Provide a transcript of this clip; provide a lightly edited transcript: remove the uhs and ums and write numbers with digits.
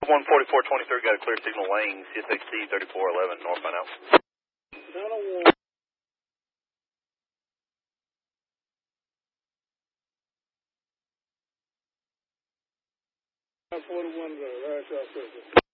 14423 got a clear signal lane, CSXT 3411, northbound out. 901. $41, right,